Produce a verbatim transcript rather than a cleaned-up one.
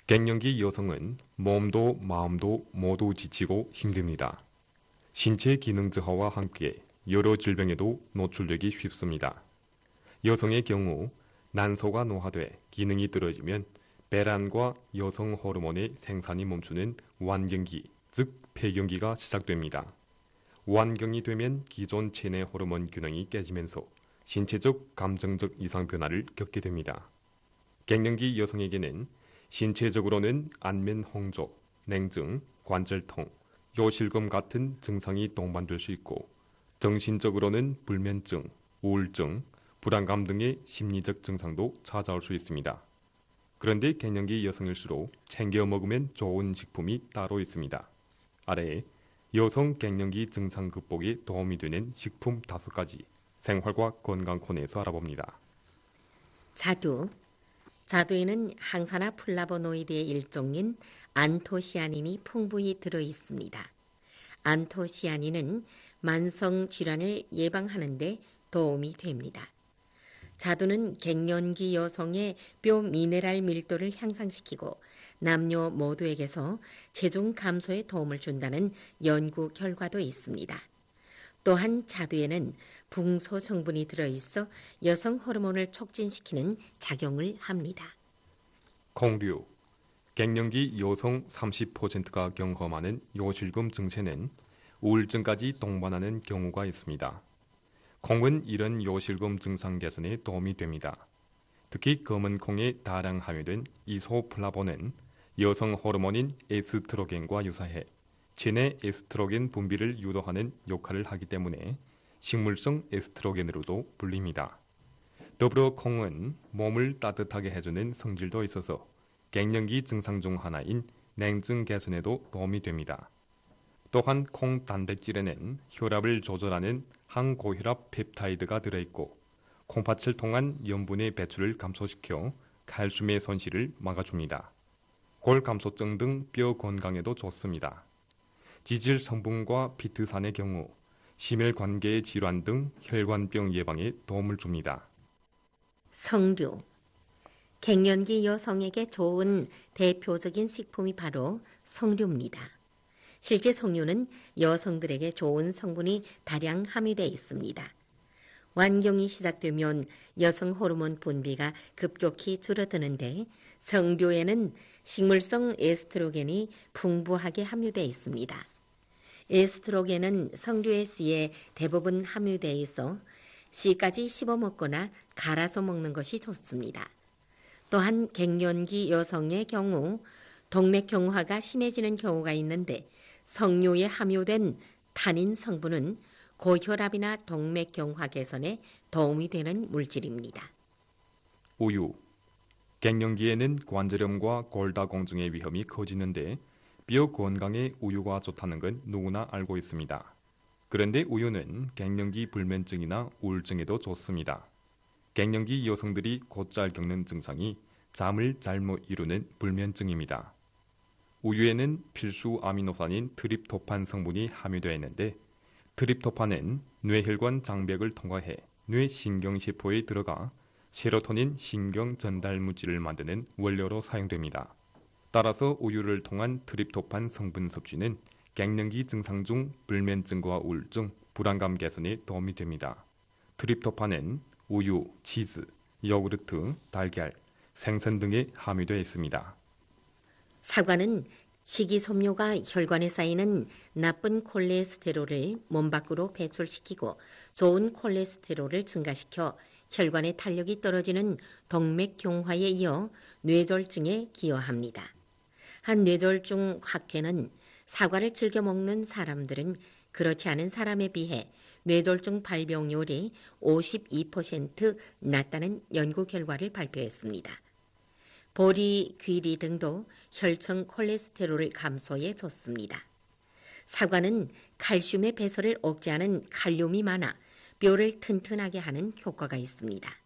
갱년기 여성은 몸도 마음도 모두 지치고 힘듭니다. 신체 기능 저하와 함께 여러 질병에도 노출되기 쉽습니다. 여성의 경우 난소가 노화돼 기능이 떨어지면 배란과 여성 호르몬의 생산이 멈추는 완경기, 즉 폐경기가 시작됩니다. 완경이 되면 기존 체내 호르몬 균형이 깨지면서 신체적, 감정적 이상 변화를 겪게 됩니다. 갱년기 여성에게는 신체적으로는 안면 홍조, 냉증, 관절통, 요실금 같은 증상이 동반될 수 있고 정신적으로는 불면증, 우울증, 불안감 등의 심리적 증상도 찾아올 수 있습니다. 그런데 갱년기 여성일수록 챙겨 먹으면 좋은 식품이 따로 있습니다. 아래에 여성 갱년기 증상 극복에 도움이 되는 식품 다섯 가지 생활과 건강 코너에서 알아봅니다. 자두. 자두에는 항산화 플라보노이드의 일종인 안토시아닌이 풍부히 들어있습니다. 안토시아닌은 만성 질환을 예방하는 데 도움이 됩니다. 자두는 갱년기 여성의 뼈 미네랄 밀도를 향상시키고 남녀 모두에게서 체중 감소에 도움을 준다는 연구 결과도 있습니다. 또한 자두에는 붕소 성분이 들어있어 여성 호르몬을 촉진시키는 작용을 합니다. 콩류. 갱년기 여성 삼십 퍼센트가 경험하는 요실금 증세는 우울증까지 동반하는 경우가 있습니다. 콩은 이런 요실금 증상 개선에 도움이 됩니다. 특히 검은 콩에 다량 함유된 이소플라본은 여성 호르몬인 에스트로겐과 유사해 체내 에스트로겐 분비를 유도하는 역할을 하기 때문에 식물성 에스트로겐으로도 불립니다. 더불어 콩은 몸을 따뜻하게 해주는 성질도 있어서 갱년기 증상 중 하나인 냉증 개선에도 도움이 됩니다. 또한 콩 단백질에는 혈압을 조절하는 항고혈압 펩타이드가 들어있고 콩팥을 통한 염분의 배출을 감소시켜 칼슘의 손실을 막아줍니다. 골 감소증 등 뼈 건강에도 좋습니다. 지질 성분과 피트산의 경우 심혈관계의 질환 등 혈관병 예방에 도움을 줍니다. 석류. 갱년기 여성에게 좋은 대표적인 식품이 바로 석류입니다. 실제 석류는 여성들에게 좋은 성분이 다량 함유되어 있습니다. 완경이 시작되면 여성 호르몬 분비가 급격히 줄어드는데 석류에는 식물성 에스트로겐이 풍부하게 함유되어 있습니다. 에스트로겐은 석류의 씨에 대부분 함유되어 있어 씨까지 씹어 먹거나 갈아서 먹는 것이 좋습니다. 또한 갱년기 여성의 경우 동맥경화가 심해지는 경우가 있는데 석류에 함유된 타닌 성분은 고혈압이나 동맥경화 개선에 도움이 되는 물질입니다. 우유. 갱년기에는 관절염과 골다공증의 위험이 커지는데 뼈 건강에 우유가 좋다는 건 누구나 알고 있습니다. 그런데 우유는 갱년기 불면증이나 우울증에도 좋습니다. 갱년기 여성들이 곧잘 겪는 증상이 잠을 잘못 이루는 불면증입니다. 우유에는 필수 아미노산인 트립토판 성분이 함유되어 있는데 트립토판은 뇌혈관 장벽을 통과해 뇌신경세포에 들어가 세로토닌 신경 전달 물질을 만드는 원료로 사용됩니다. 따라서 우유를 통한 트립토판 성분 섭취는 갱년기 증상 중 불면증과 우울증, 불안감 개선에 도움이 됩니다. 트립토판은 우유, 치즈, 요구르트, 달걀, 생선 등에 함유되어 있습니다. 사과는 식이섬유가 혈관에 쌓이는 나쁜 콜레스테롤을 몸 밖으로 배출시키고 좋은 콜레스테롤을 증가시켜 혈관의 탄력이 떨어지는 동맥경화에 이어 뇌졸중에 기여합니다. 한 뇌졸중 학회는 사과를 즐겨 먹는 사람들은 그렇지 않은 사람에 비해 뇌졸중 발병률이 오십이 퍼센트 낮다는 연구 결과를 발표했습니다. 보리, 귀리 등도 혈청 콜레스테롤을 감소해 좋습니다. 사과는 칼슘의 배설을 억제하는 칼륨이 많아 뼈를 튼튼하게 하는 효과가 있습니다.